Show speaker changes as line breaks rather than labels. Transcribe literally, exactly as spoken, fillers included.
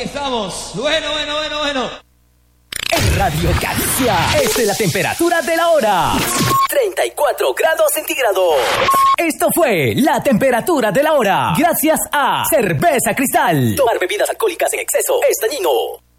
estamos. Bueno, bueno, bueno, bueno.
En Radio Galicia, esta es la temperatura de la hora. treinta y cuatro grados centígrados. Esto fue la temperatura de la hora. Gracias a Cerveza Cristal. Tomar bebidas alcohólicas en exceso es dañino.